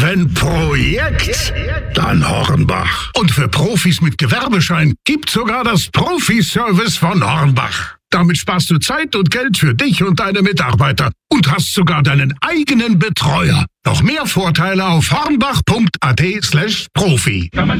Wenn Projekt, dann Hornbach. Und für Profis mit Gewerbeschein gibt's sogar das Profi-Service von Hornbach. Damit sparst du Zeit und Geld für dich und deine Mitarbeiter und hast sogar deinen eigenen Betreuer. Noch mehr Vorteile auf hornbach.at/profi.